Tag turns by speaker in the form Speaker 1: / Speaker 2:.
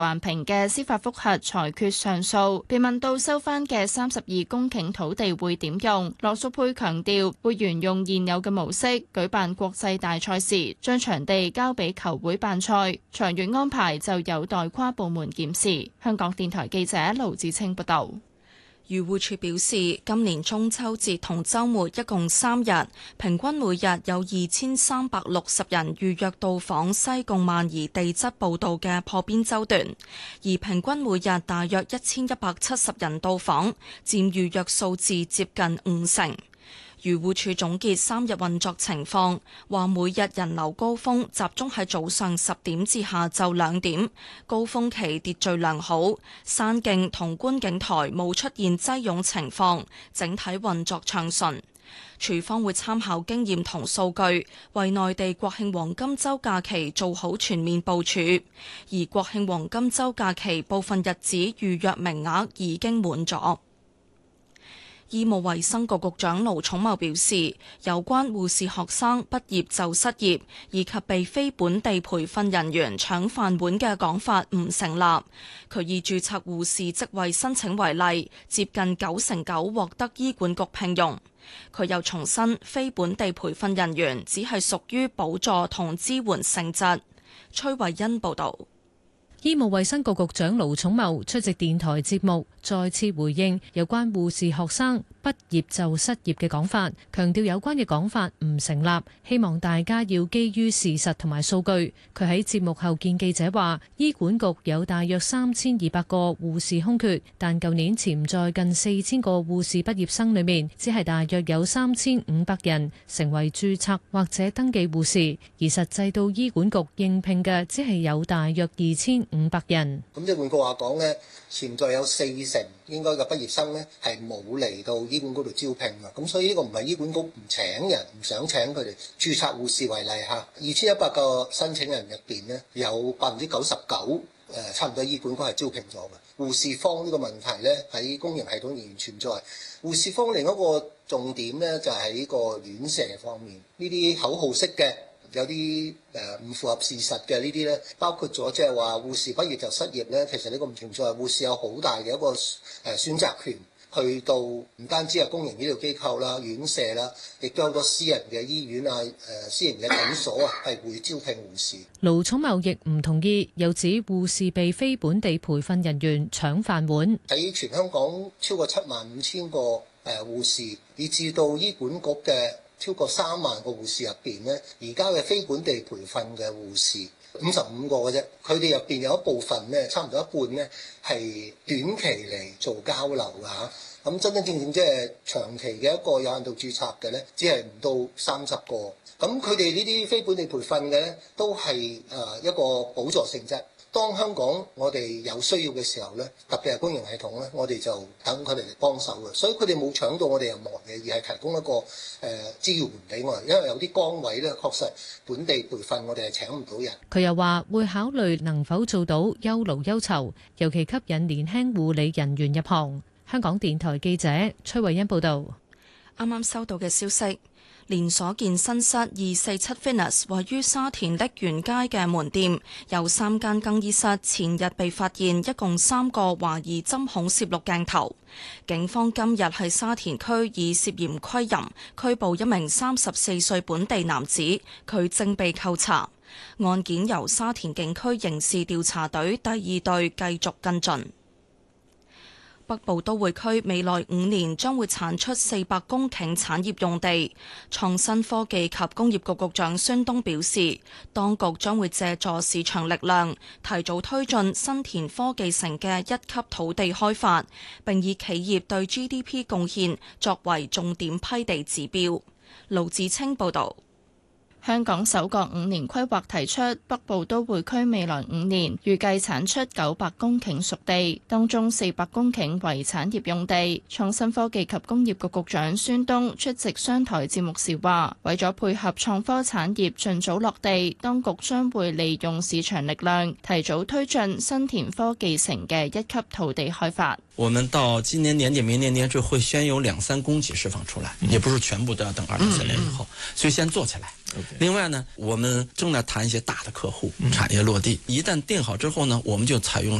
Speaker 1: 環評嘅司法覆核裁決上訴，被問到收翻嘅32公頃土地會點用，羅淑佩強調會沿用現有嘅模式舉辦國際大賽事，將場地交俾球會辦賽，長遠安排就有待跨部門檢視。香港電台記者盧志清報道。
Speaker 2: 漁護署表示，今年中秋節同週末一共3日，平均每日有2360人預約到訪西貢萬宜地質步道嘅破邊洲段，而平均每日大約1170人到訪，佔預約數字接近50%。漁護署總結3日運作情況，話每日人流高峰集中喺早上10點至下晝2點，高峰期秩序良好，山徑同觀景台冇出現擠擁情況，整體運作暢順。署方會參考經驗同數據，為內地國慶黃金週假期做好全面部署，而國慶黃金週假期部分日子預約名額已經滿咗。醫務衛生局局長盧寵茂表示，有關護士學生畢業就失業，以及被非本地培訓人員搶飯碗嘅講法唔成立。佢以註冊護士職位申請為例，接近99%獲得醫管局聘用。佢又重申，非本地培訓人員只係屬於補助同支援性質。崔慧欣報導。
Speaker 3: 醫務衛生局局長盧寵茂出席電台節目，再次回應有關護士學生畢業就失業嘅講法，強調有關嘅講法唔成立，希望大家要基於事實同埋數據。佢喺節目後見記者話，醫管局有大約3200個護士空缺，但舊年潛在近4000個護士畢業生裏面，只係大約有3500人成為註冊或者登記護士，而實際到醫管局應聘嘅只係有大約2500人。
Speaker 4: 咁即係換句話講呢，潛在有40%應該嘅畢業生呢係冇嚟到醫管局度招聘㗎。咁所以呢個唔係醫管局唔請人，唔想請佢哋。註冊護士為例嚇，2100個申請人入邊呢，有99%差唔多醫管局係招聘咗嘅。護士荒呢個問題呢，喺公營系統仍然存在。護士荒另一個重點呢，就係呢個院舍方面，呢啲口號式嘅。有啲唔符合事實嘅呢啲呢，包括咗即係話護士畢業就失業呢，其實呢個唔存在。護士有好大嘅一個選擇權，去到唔單止係公營醫療機構啦、院舍啦，亦都有好多私人嘅醫院啊、私人嘅診所啊，係會招聘護士。
Speaker 3: 盧寵茂亦唔同意，又指護士被非本地培訓人員搶飯碗。
Speaker 4: 喺全香港超過75000個護士，以至到醫管局嘅超過3萬個護士入邊呢，而家嘅非本地培訓嘅護士55個嘅啫，佢哋入邊有一部分呢，差唔多一半呢，係短期嚟做交流㗎嚇。咁真真正正即係長期嘅一個有限度註冊嘅呢，只係唔到30個。咁佢哋呢啲非本地培訓嘅呢，都係一個補助性質。當香港我哋有需要嘅時候呢，特別係公營系統呢，我哋就等佢哋嚟幫手嘅，所以佢哋冇搶到我哋任何嘢，而係提供一個支援俾我哋。因為有啲崗位呢，確實本地培訓我哋係請唔到人。
Speaker 3: 佢又話會考慮能否做到優勞優酬，尤其吸引年輕護理人員入行。香港電台記者崔慧欣報道。
Speaker 2: 啱啱收到嘅消息。連鎖健身室247 Fitness 位於沙田瀝源街嘅門店，有3間更衣室前日被發現一共3個懷疑針孔攝錄鏡頭。警方今日喺沙田區以涉嫌窺淫拘捕一名34歲本地男子，佢正被扣查。案件由沙田警區刑事調查隊第2隊繼續跟進。北部都會區未來5年將會產出400公頃產業用地。創新科技及工業局局長孫東表示，當局將會借助市場力量，提早推進新田科技城嘅1級土地開發，並以企業對 GDP 貢獻作為重點批地指標。盧子清報導。
Speaker 1: 香港首個5年規劃提出，北部都會區未來5年預計產出900公頃熟地，當中400公頃為產業用地。創新科技及工業局局長孫東出席商台節目時話，為咗配合創科產業盡早落地，當局將會利用市場力量，提早推進新田科技城嘅1級土地開發。
Speaker 5: 我們到今年年底、明年年初會先有2-3公頃釋放出來，也不是全部都要等2024年以後，所以先做起來。 另外呢，我們正在談一些大的客戶，產業落地，一旦定好之後呢，我們就採用